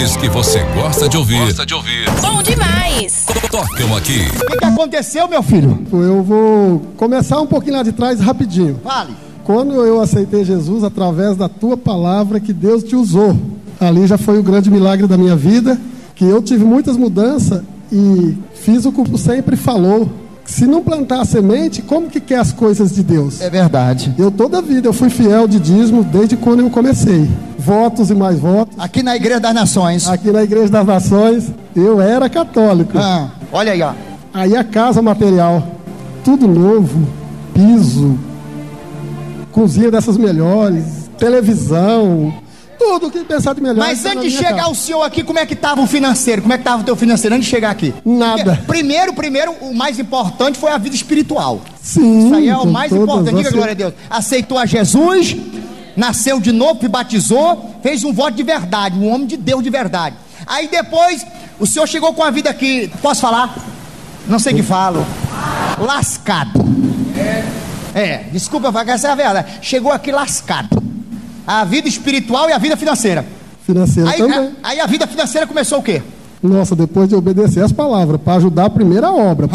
aqueles que você gosta de ouvir. Bom demais! Tocam aqui. O que aconteceu, meu filho? Eu vou começar um pouquinho lá de trás, rapidinho. Fale. Quando eu aceitei Jesus, através da tua palavra, que Deus te usou, ali já foi o grande milagre da minha vida, que eu tive muitas mudanças e fiz o que o sempre falou. Se não plantar a semente, como que quer as coisas de Deus? É verdade. Eu toda a vida, eu fui fiel de dízimo desde quando eu comecei. Votos e mais votos. Aqui na Igreja das Nações. Aqui na Igreja das Nações, eu era católico. Olha aí, ó. Aí a casa material, tudo novo, piso, cozinha dessas melhores, televisão, tudo que pensar de melhor. Mas antes de chegar o senhor aqui, como é que estava o financeiro? Como é que estava o teu financeiro antes de chegar aqui? Nada. Porque primeiro, o mais importante foi a vida espiritual. Sim. Isso aí é o mais importante. Diga glória a Deus. Aceitou a Jesus, nasceu de novo, se batizou, fez um voto de verdade, um homem de Deus de verdade. Aí depois, o senhor chegou com a vida aqui, posso falar? Não sei o que falo. Lascado. Desculpa, essa é a verdade. Chegou aqui lascado. A vida espiritual e a vida financeira. Financeira também. Aí a vida financeira começou o quê? Nossa, depois de obedecer as palavras, para ajudar a primeira obra.